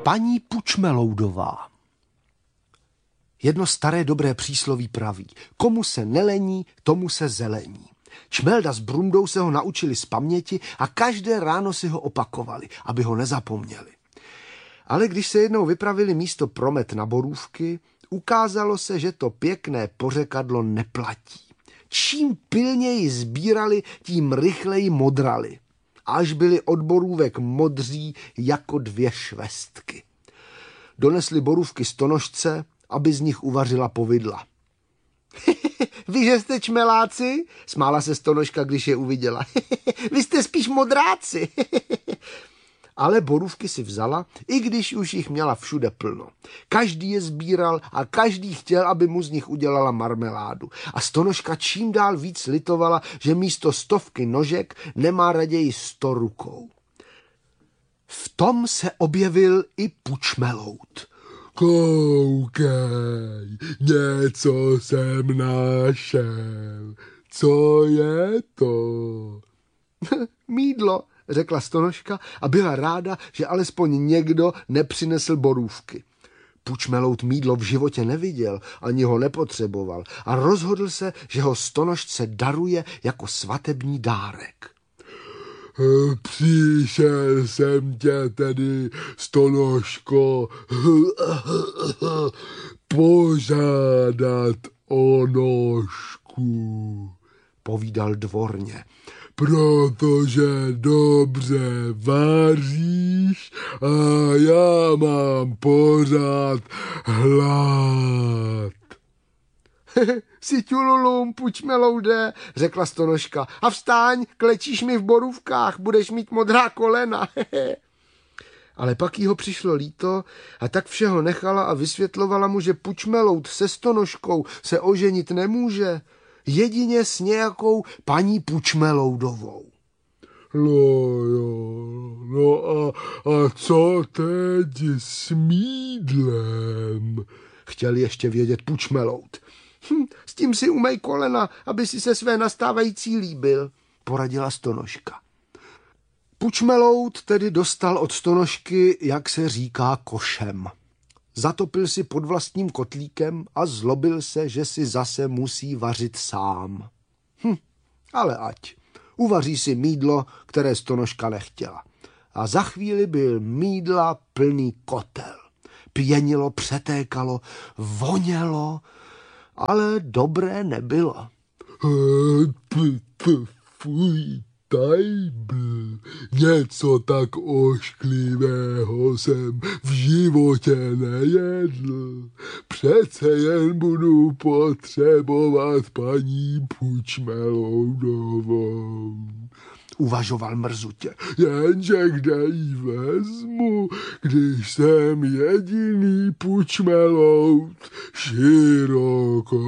Paní Pučmeloudová. Jedno staré dobré přísloví praví: komu se nelení, tomu se zelení. Čmelda s Brundou se ho naučili z paměti a každé ráno si ho opakovali, aby ho nezapomněli. Ale když se jednou vypravili místo Promet na Borůvky, ukázalo se, že to pěkné pořekadlo neplatí. Čím pilněji sbírali, tím rychleji modrali. Až byli od borůvek modří jako 2 švestky. Donesli borůvky stonožce, aby z nich uvařila povidla. Vy, že jste čmeláci? Smála se stonožka, když je uviděla. Vy jste spíš modráci. Ale borůvky si vzala, i když už jich měla všude plno. Každý je sbíral a každý chtěl, aby mu z nich udělala marmeládu. A stonožka čím dál víc litovala, že místo 100 nožek nemá raději 100 rukou. V tom se objevil i Pučmeloud. Koukej, něco jsem našel. Co je to? Mýdlo, řekla stonožka a byla ráda, že alespoň někdo nepřinesl borůvky. Pučmeloud mýdlo v životě neviděl, ani ho nepotřeboval a rozhodl se, že ho stonožce daruje jako svatební dárek. Přišel jsem tě tedy, stonožko, požádat o nožku, povídal dvorně. Protože dobře vaříš a já mám pořád hlad. Si ťululum, Pučmeloude, řekla stonožka. A vstáň, klečíš mi v borůvkách, budeš mít modrá kolena. Ale pak jí ho přišlo líto a tak všeho nechala a vysvětlovala mu, že Pučmeloud se stonožkou se oženit nemůže, jedině s nějakou paní Pučmeloudovou. No a co teď s mýdlem? Chtěl ještě vědět Pučmeloud. S tím si umej kolena, aby si se své nastávající líbil, poradila stonožka. Pučmeloud tedy dostal od stonožky, jak se říká, košem. Zatopil si pod vlastním kotlíkem a zlobil se, že si zase musí vařit sám. Ale ať. Uvaří si mýdlo, které stonožka nechtěla. A za chvíli byl mýdla plný kotel. Pěnilo, přetékalo, vonělo, ale dobré nebylo. Fuj, tajbl, něco tak ošklivého jsem v životě nejedl. Přece jen budu potřebovat paní Pučmeloudovou. Uvažoval mrzutě. Jenže kde ji vezmu, když jsem jediný Pučmeloud široko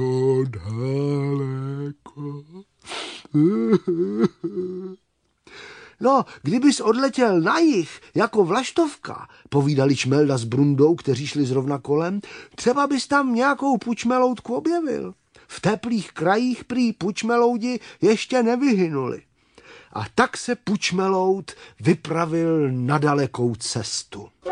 daleko. No, kdybys odletěl na jih, jako vlaštovka, povídali Čmelda s Brundou, kteří šli zrovna kolem, třeba bys tam nějakou Pučmeloudku objevil. V teplých krajích prý Pučmeloudi ještě nevyhynuli. A tak se Pučmeloud vypravil na dalekou cestu.